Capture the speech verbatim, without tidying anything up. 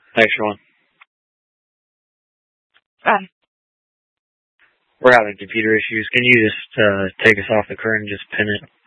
Thanks, Sean. Bye. We're having computer issues. Can you just uh, take us off the current and just pin it?